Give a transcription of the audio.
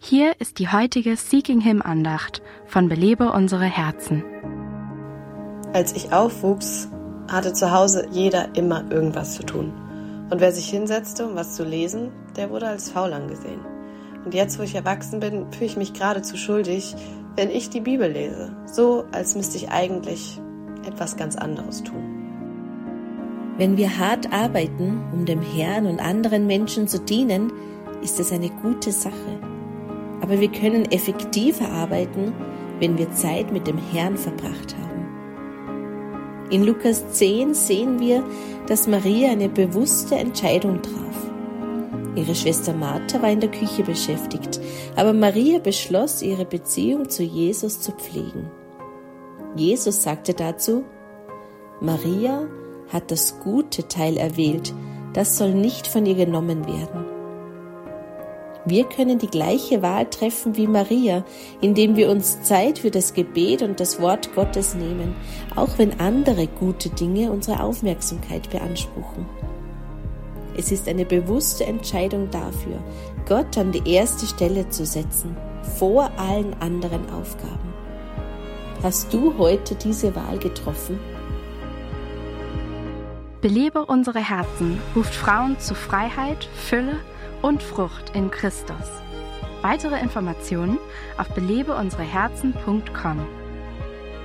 Hier ist die heutige Seeking Him Andacht von Belebe unsere Herzen. Als ich aufwuchs, hatte zu Hause jeder immer irgendwas zu tun. Und wer sich hinsetzte, um was zu lesen, der wurde als faul angesehen. Und jetzt, wo ich erwachsen bin, fühle ich mich geradezu schuldig, wenn ich die Bibel lese. So, als müsste ich eigentlich etwas ganz anderes tun. Wenn wir hart arbeiten, um dem Herrn und anderen Menschen zu dienen, ist es eine gute Sache. Aber wir können effektiver arbeiten, wenn wir Zeit mit dem Herrn verbracht haben. In Lukas 10 sehen wir, dass Maria eine bewusste Entscheidung traf. Ihre Schwester Martha war in der Küche beschäftigt, aber Maria beschloss, ihre Beziehung zu Jesus zu pflegen. Jesus sagte dazu: Maria hat das gute Teil erwählt, das soll nicht von ihr genommen werden. Wir können die gleiche Wahl treffen wie Maria, indem wir uns Zeit für das Gebet und das Wort Gottes nehmen, auch wenn andere gute Dinge unsere Aufmerksamkeit beanspruchen. Es ist eine bewusste Entscheidung dafür, Gott an die erste Stelle zu setzen, vor allen anderen Aufgaben. Hast du heute diese Wahl getroffen? Belebe unsere Herzen ruft Frauen zu Freiheit, Fülle und Frucht in Christus. Weitere Informationen auf belebeunsereherzen.com.